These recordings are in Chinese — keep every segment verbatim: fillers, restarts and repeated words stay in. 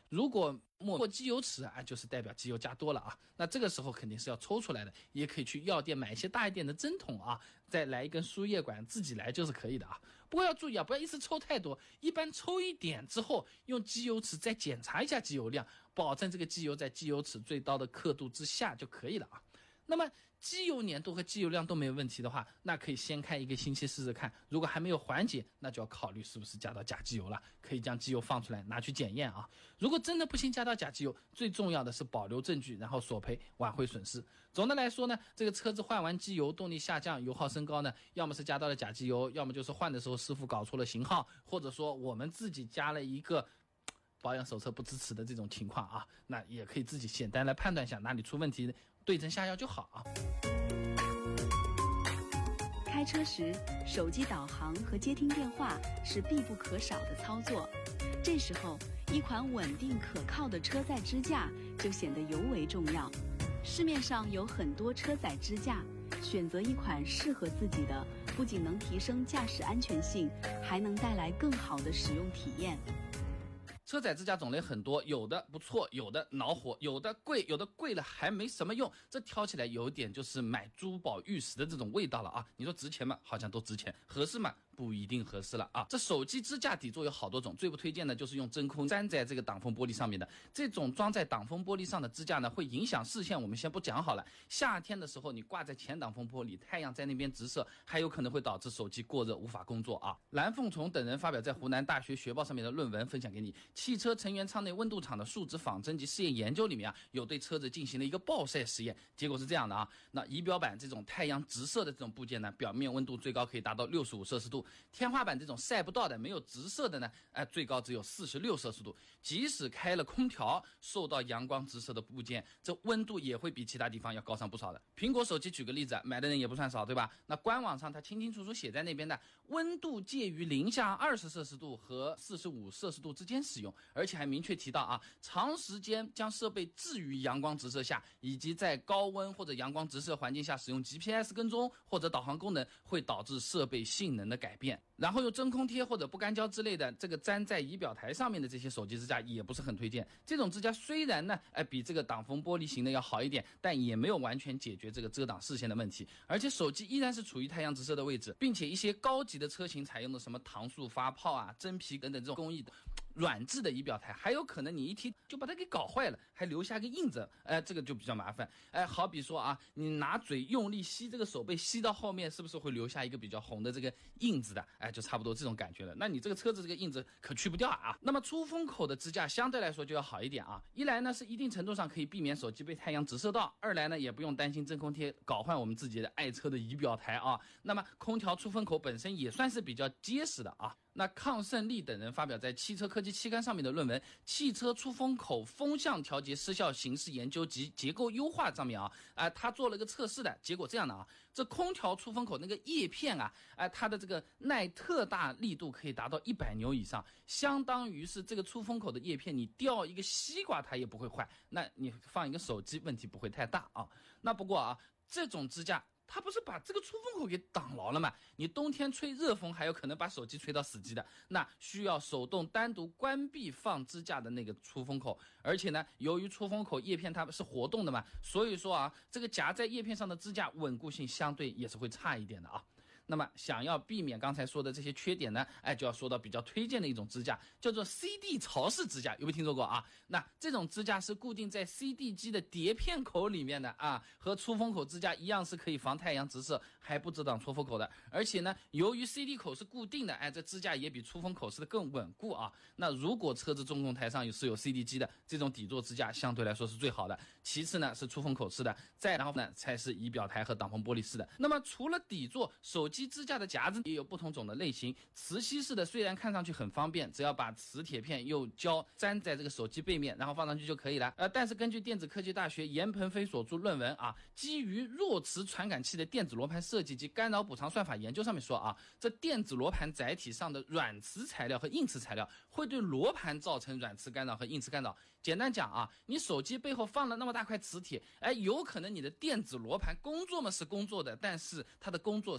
如果没过机油尺啊，就是代表机油加多了啊，那这个时候肯定是要抽出来的，也可以去药店买一些大一点的针筒啊，再来一根输液管自己来就是可以的啊。不过要注意啊，不要一次抽太多，一般抽一点之后用机油尺再检查一下机油量，保证这个机油在机油尺最高的刻度之下就可以了啊。那么机油粘度和机油量都没有问题的话，那可以先开一个星期试试看，如果还没有缓解，那就要考虑是不是加到假机油了，可以将机油放出来拿去检验啊。如果真的不幸加到假机油，最重要的是保留证据，然后索赔挽回损失。总的来说呢，这个车子换完机油动力下降油耗升高呢，要么是加到了假机油，要么就是换的时候师傅搞错了型号，或者说我们自己加了一个保养手册不支持的这种情况啊，那也可以自己简单来判断一下哪里出问题，对症下药就好啊。 开车时，手机导航和接听电话是必不可少的操作，这时候一款稳定可靠的车载支架就显得尤为重要。市面上有很多车载支架，选择一款适合自己的，不仅能提升驾驶安全性，还能带来更好的使用体验。 车载支架种类很多，有的不错，有的恼火，有的贵，有的贵了还没什么用，这挑起来有点就是买珠宝玉石的这种味道了啊！你说值钱吗？好像都值钱，合适吗？不一定合适了啊！这手机支架底座有好多种，最不推荐的就是用真空粘在这个挡风玻璃上面的。这种装在挡风玻璃上的支架呢，会影响视线，我们先不讲好了。夏天的时候你挂在前挡风玻璃，太阳在那边直射，还有可能会导致手机过热无法工作啊！蓝凤虫等人发表在湖南大学学报上面的论文分享给你。汽车成员舱内温度场的树脂仿真及试验研究里面啊，有对车子进行了一个暴晒实验，结果是这样的啊，那仪表板这种太阳直射的这种部件呢，表面温度最高可以达到六十五摄氏度，天花板这种晒不到的没有直射的呢，呃，最高只有四十六摄氏度。即使开了空调，受到阳光直射的部件，这温度也会比其他地方要高上不少的。苹果手机举个例子，买的人也不算少，对吧？那官网上它清清楚楚写在那边的，温度介于零下二十摄氏度和四十五摄氏度之间使用，而且还明确提到啊，长时间将设备置于阳光直射下，以及在高温或者阳光直射环境下使用 G P S 跟踪或者导航功能，会导致设备性能的改变。然后用真空贴或者不干胶之类的这个粘在仪表台上面的这些手机支架也不是很推荐。这种支架虽然呢，哎，比这个挡风玻璃型的要好一点，但也没有完全解决这个遮挡视线的问题，而且手机依然是处于太阳直射的位置，并且一些高级的车型采用的什么搪塑发泡啊、真皮等等这种工艺的软质的仪表台，还有可能你一踢就把它给搞坏了，还留下个印子，哎，这个就比较麻烦。哎，好比说啊，你拿嘴用力吸这个手背，吸到后面是不是会留下一个比较红的这个印子的？哎，就差不多这种感觉了。那你这个车子这个印子可去不掉啊。那么出风口的支架相对来说就要好一点啊，一来呢是一定程度上可以避免手机被太阳直射到，二来呢也不用担心真空贴搞坏我们自己的爱车的仪表台啊。那么空调出风口本身也算是比较结实的啊。那抗胜利等人发表在汽车科技期刊上面的论文《汽车出风口风向调节失效形式研究及结构优化》上面啊，啊、呃，他做了个测试的结果这样的啊，这空调出风口那个叶片啊，啊、呃，它的这个耐特大力度可以达到一百牛以上，相当于是这个出风口的叶片，你掉一个西瓜它也不会坏，那你放一个手机问题不会太大啊。那不过啊，这种支架它不是把这个出风口给挡牢了吗？你冬天吹热风还有可能把手机吹到死机的，那需要手动单独关闭放支架的那个出风口，而且呢，由于出风口叶片它是活动的嘛，所以说啊，这个夹在叶片上的支架稳固性相对也是会差一点的啊。那么想要避免刚才说的这些缺点呢，哎，就要说到比较推荐的一种支架，叫做 C D 潮式支架，有没有听说过啊？那这种支架是固定在 C D 机的碟片口里面的啊，和出风口支架一样是可以防太阳直射，还不遮挡出风口的。而且呢，由于 C D 口是固定的，哎，这支架也比出风口是的更稳固啊。那如果车子中控台上有是有 C D 机的，这种底座支架相对来说是最好的。其次呢是出风口式的，再然后呢才是仪表台和挡风玻璃式的。那么除了底座，手机支架的夹子也有不同种的类型。磁吸式的虽然看上去很方便，只要把磁铁片用胶粘在这个手机背面，然后放上去就可以了。呃，但是根据电子科技大学严鹏飞所著论文啊，基于弱磁传感器的电子罗盘设计及干扰补偿算法研究上面说啊，这电子罗盘载体上的软磁材料和硬磁材料会对罗盘造成软磁干扰和硬磁干扰。简单讲啊，你手机背后放了那么大块磁铁，哎，有可能你的电子罗盘工作嘛是工作的，但是它的工作是被影响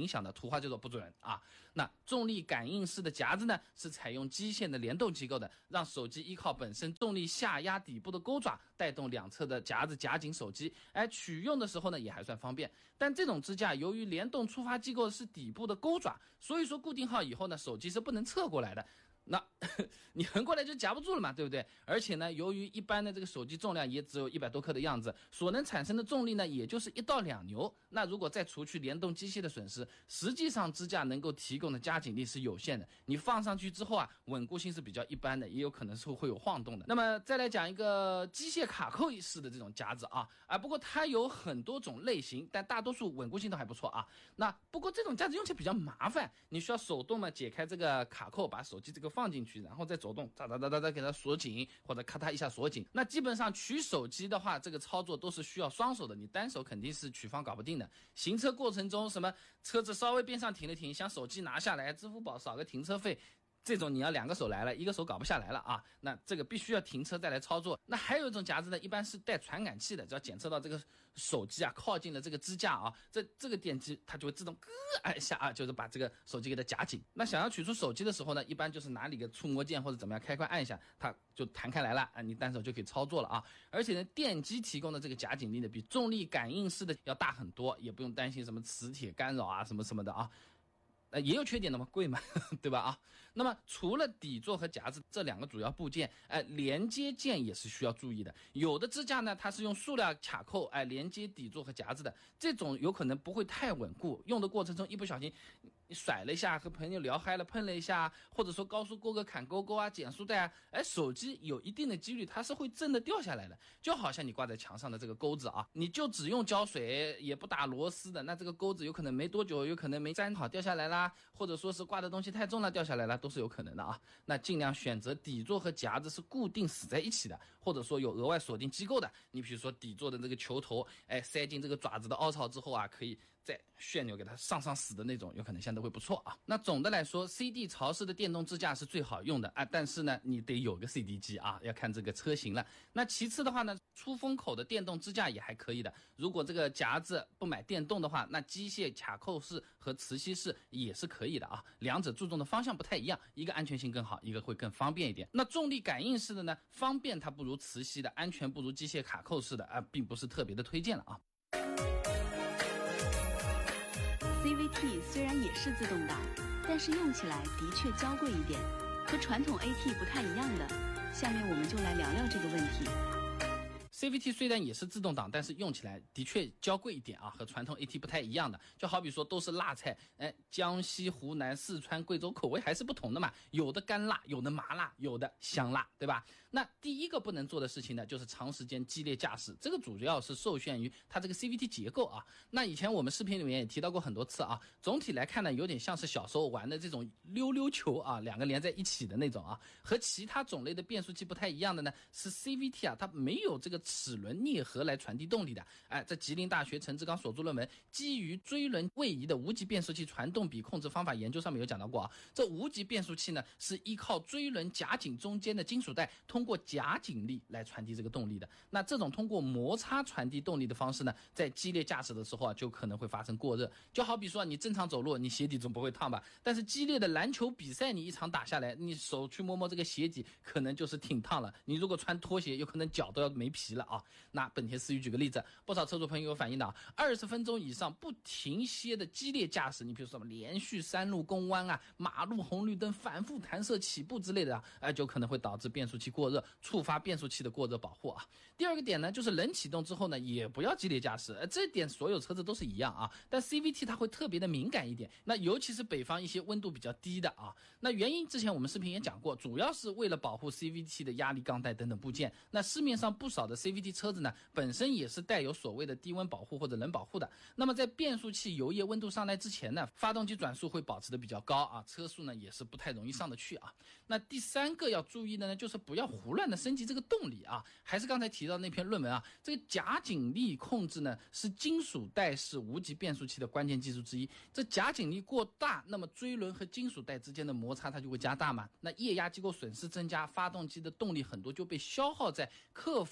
响的，土话叫做不准啊。那重力感应式的夹子呢，是采用机械的联动机构的，让手机依靠本身重力下压底部的钩爪，带动两侧的夹子夹紧手机，哎，取用的时候呢也还算方便。但这种支架由于联动触发机构是底部的钩爪，所以说固定好以后呢，手机是不能侧过来的。那你横过来就夹不住了嘛，对不对？而且呢，由于一般的这个手机重量也只有一百多克的样子，所能产生的重力呢，也就是一到两牛。那如果再除去联动机械的损失，实际上支架能够提供的夹紧力是有限的。你放上去之后啊，稳固性是比较一般的，也有可能是会有晃动的。那么再来讲一个机械卡扣式的这种夹子啊啊，不过它有很多种类型，但大多数稳固性都还不错啊。那不过这种夹子用起来比较麻烦，你需要手动嘛解开这个卡扣，把手机这个放进去，然后再走动，哒哒哒哒哒给它锁紧，或者咔嗒一下锁紧。那基本上取手机的话，这个操作都是需要双手的，你单手肯定是取方搞不定的。行车过程中，什么车子稍微边上停了停，想手机拿下来，支付宝少个停车费。这种你要两个手来了，一个手搞不下来了啊，那这个必须要停车再来操作。那还有一种夹子呢，一般是带传感器的，只要检测到这个手机啊靠近了这个支架啊，这这个电机它就会自动咯按一下啊，就是把这个手机给它夹紧。那想要取出手机的时候呢，一般就是拿里个触摸键或者怎么样开关按一下，它就弹开来了啊，你单手就可以操作了啊。而且呢，电机提供的这个夹紧力呢，比重力感应式的要大很多，也不用担心什么磁铁干扰啊什么什么的啊。呃，也有缺点的嘛，贵嘛，对吧啊？那么除了底座和夹子这两个主要部件，哎、呃，连接件也是需要注意的。有的支架呢，它是用塑料卡扣，哎、呃，连接底座和夹子的，这种有可能不会太稳固，用的过程中一不小心你甩了一下，和朋友聊嗨了碰了一下，或者说高速过个坎沟沟啊、减速带啊，哎，手机有一定的几率它是会震的掉下来的，就好像你挂在墙上的这个钩子啊，你就只用胶水也不打螺丝的，那这个钩子有可能没多久，有可能没粘好掉下来啦，或者说是挂的东西太重了掉下来了，都是有可能的啊。那尽量选择底座和夹子是固定死在一起的，或者说有额外锁定机构的。你比如说底座的这个球头，哎，塞进这个爪子的凹槽之后啊，可以再旋钮给它上上死的那种，有可能相对会不错啊。那总的来说 ，C D 槽式的电动支架是最好用的啊，但是呢，你得有个 C D 机啊，要看这个车型了。那其次的话呢，出风口的电动支架也还可以的。如果这个夹子不买电动的话，那机械卡扣式和磁吸式也是可以的啊。两者注重的方向不太一样，一个安全性更好，一个会更方便一点。那重力感应式的呢，方便它不如磁吸的，安全不如机械卡扣式的啊，并不是特别的推荐了啊。 C V T 虽然也是自动挡，但是用起来的确娇贵一点，和传统 A T 不太一样的。下面我们就来聊聊这个问题。 C V T 虽然也是自动挡，但是用起来的确娇贵一点啊，和传统 A T 不太一样的。就好比说都是辣菜，哎，江西、湖南、四川、贵州口味还是不同的嘛，有的干辣，有的麻辣，有的香辣，对吧？那第一个不能做的事情呢，就是长时间激烈驾驶，这个主要是受限于它这个 C V T 结构啊。那以前我们视频里面也提到过很多次啊，总体来看呢，有点像是小时候玩的这种溜溜球啊，两个连在一起的那种啊。和其他种类的变速器不太一样的呢，是 C V T 啊，它没有这个齿轮啮合来传递动力的。哎，这吉林大学陈志刚所著论文《基于追轮位移的无级变速器传动比控制方法研究》上面有讲到过啊，这无级变速器呢是依靠追轮夹紧中间的金属带，通过夹紧力来传递这个动力的。那这种通过摩擦传递动力的方式呢，在激烈驾驶的时候啊，就可能会发生过热。就好比说你正常走路，你鞋底总不会烫吧？但是激烈的篮球比赛，你一场打下来，你手去摸摸这个鞋底，可能就是挺烫了。你如果穿拖鞋，有可能脚都要没皮了啊。那本田思域举个例子，不少车主朋友有反映的，二十分钟以上不停歇的激烈驾驶，你比如说什么连续山路攻弯啊、马路红绿灯反复弹射起步之类的啊，哎，就可能会导致变速器过热，触发变速器的过热保护啊。第二个点呢，就是冷启动之后呢，也不要激烈驾驶，呃，这点所有车子都是一样啊。但 C V T 它会特别的敏感一点，那尤其是北方一些温度比较低的啊。那原因之前我们视频也讲过，主要是为了保护 C V T 的压力钢带等等部件。那市面上不少的 C V T 车子呢，本身也是带有所谓的低温保护或者冷保护的。那么在变速器油液温度上来之前呢，发动机转速会保持的比较高啊，车速呢也是不太容易上得去啊。那第三个要注意的呢，就是不要胡乱的升级这个动力啊。还是刚才提到那篇论文啊，这个夹紧力控制呢是金属带式无级变速器的关键技术之一。这夹紧力过大，那么追轮和金属带之间的摩擦它就会加大嘛。那液压机构损失增加，发动机的动力很多就被消耗在克服这个追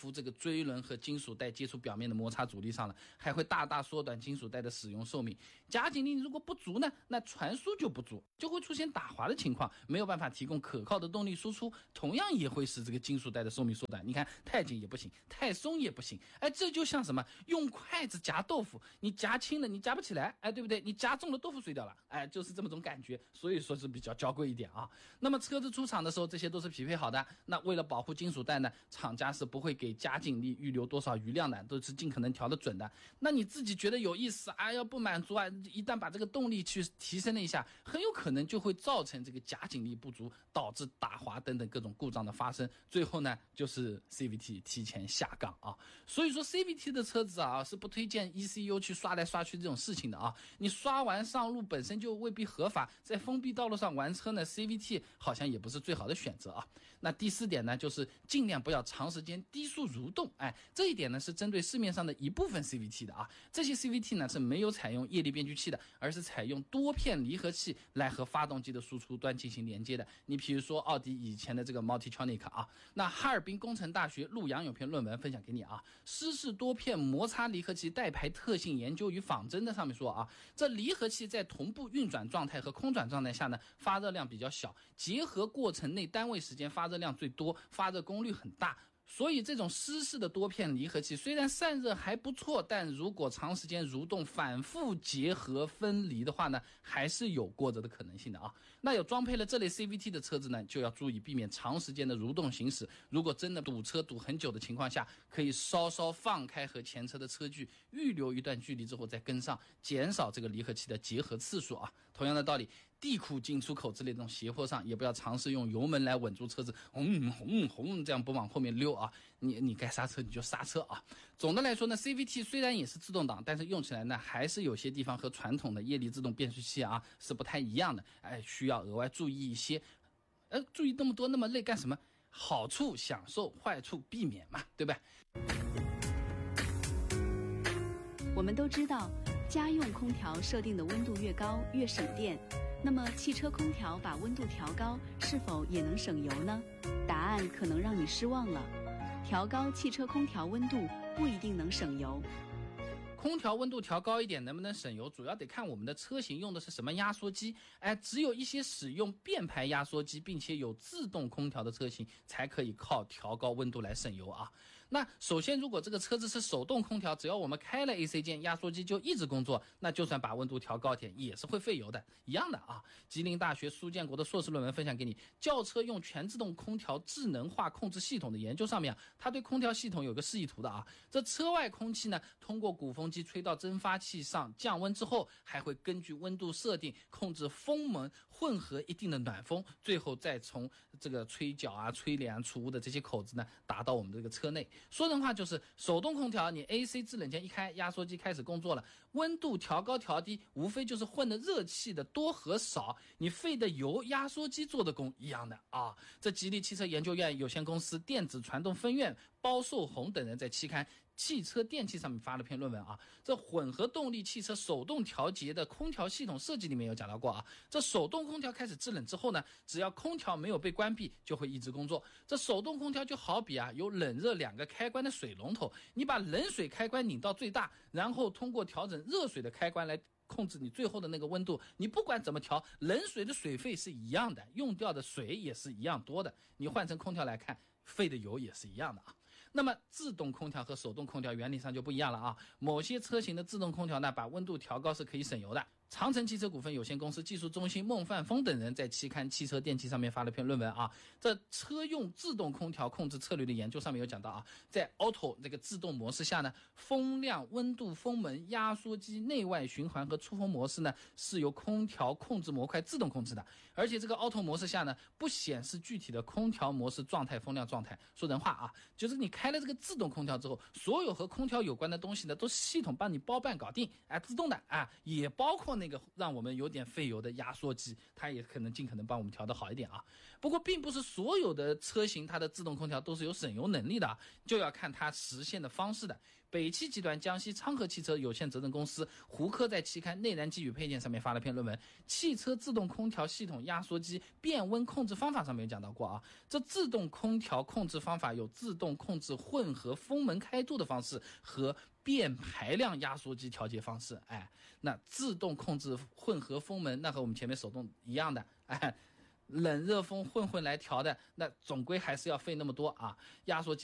追轮和金属带接触表面的摩擦阻力上了，还会大大缩短金属带的使用寿命。夹紧力如果不足呢，那传输就不足，就会出现打滑的情况，没有办法提供可靠的动力输出，同样也会使这个金属带的寿命缩短。你看太紧也不行，太松也不行，哎，这就像什么用筷子夹豆腐，你夹轻了你夹不起来，哎，对不对？你夹重了豆腐碎掉了，哎，就是这么种感觉，所以说是比较娇贵一点啊。那么车子出厂的时候这些都是匹配好的，那为了保护金属带呢，厂家是不会给夹紧力预留多少余量的，都是尽可能调得准的。那你自己觉得有意思，哎呀不满足啊，一旦把这个动力去提升了一下，很有可能就会造成这个夹紧力不足，导致打滑等等各种故障的发生，最后呢就是 C V T 提前下岗啊。所以说 C V T 的车子啊是不推荐 E C U 去刷来刷去这种事情的啊，你刷完上路本身就未必合法，在封闭道路上玩车呢 C V T 好像也不是最好的选择啊。那第四点呢，就是尽量不要长时间低速蠕动，哎，这一点呢是针对市面上的一部分 C V T 的啊。这些 C V T 呢是没有采用液力变矩器的，而是采用多片离合器来和发动机的输出端进行连接的。你比如说奥迪以前的这个 Multitronic 啊，那哈尔滨工程大学陆阳有篇论文分享给你啊，湿式多片摩擦离合器带排特性研究与仿真的上面说啊，这离合器在同步运转状态和空转状态下呢，发热量比较小，结合过程内单位时间发热量最多，发热功率很大。所以这种湿式的多片离合器虽然散热还不错，但如果长时间蠕动反复结合分离的话呢，还是有过热的可能性的啊。那有装配了这类 C V T 的车子呢，就要注意避免长时间的蠕动行驶，如果真的堵车堵很久的情况下，可以稍稍放开和前车的车距，预留一段距离之后再跟上，减少这个离合器的结合次数啊。同样的道理，地库进出口之类这种斜坡上也不要尝试用油门来稳住车子，轰轰轰这样不往后面溜啊，你你该刹车你就刹车啊。总的来说呢 C V T 虽然也是自动挡，但是用起来呢还是有些地方和传统的液力自动变速器啊是不太一样的，哎，需要额外注意一些。呃，注意那么多那么累干什么？好处享受，坏处避免嘛，对吧？ 我们都知道，家用空调设定的温度越高越省电，那么汽车空调把温度调高是否也能省油呢？答案可能让你失望了，调高汽车空调温度不一定能省油。 空调温度调高一点能不能省油，主要得看我们的车型用的是什么压缩机。哎，只有一些使用变排压缩机并且有自动空调的车型才可以靠调高温度来省油啊。那首先如果这个车子是手动空调，只要我们开了 A C 键，压缩机就一直工作，那就算把温度调高点也是会费油的，一样的啊。吉林大学苏建国的硕士论文分享给你，轿车用全自动空调智能化控制系统的研究上面啊，他对空调系统有个示意图的啊。这车外空气呢，通过鼓风机吹到蒸发器上降温之后，还会根据温度设定控制风门混合一定的暖风，最后再从这个吹脚啊、吹脸啊、储物的这些口子呢，达到我们这个车内。说人话就是手动空调，你 A C 制冷键一开，压缩机开始工作了，温度调高调低，无非就是混的热气的多和少，你费的油压缩机做的功一样的啊。这吉利汽车研究院有限公司电子传动分院包寿红等人在期刊汽车电器上面发了篇论文啊，这混合动力汽车手动调节的空调系统设计里面有讲到过啊，这手动空调开始制冷之后呢，只要空调没有被关闭就会一直工作。这手动空调就好比啊有冷热两个开关的水龙头，你把冷水开关拧到最大，然后通过调整热水的开关来控制你最后的那个温度，你不管怎么调，冷水的水费是一样的，用掉的水也是一样多的，你换成空调来看，费的油也是一样的啊。那么自动空调和手动空调原理上就不一样了啊，某些车型的自动空调呢，把温度调高是可以省油的。长城汽车股份有限公司技术中心孟范峰等人在期刊汽车电器上面发了篇论文啊，这车用自动空调控制策略的研究上面有讲到啊，在 Auto 这个自动模式下呢，风量、温度、风门、压缩机内外循环和出风模式呢是由空调控制模块自动控制的，而且这个 Auto 模式下呢不显示具体的空调模式状态、风量状态。说人话啊，就是你开了这个自动空调之后，所有和空调有关的东西呢都是系统帮你包办搞定，哎，自动的啊，也包括那个让我们有点费油的压缩机，它也可能尽可能帮我们调得好一点啊。不过并不是所有的车型它的自动空调都是有省油能力的啊，就要看它实现的方式的。北汽集团江西昌河汽车有限责任公司胡科在期刊《内燃机与配件》上面发了篇论文，汽车自动空调系统压缩机变温控制方法上面有讲到过啊。这自动空调控制方法有自动控制混合风门开度的方式和变排量压缩机调节方式。哎，那自动控制混合风门，那和我们前面手动一样的，哎，冷热风混混来调的，那总归还是要费那么多啊。压缩机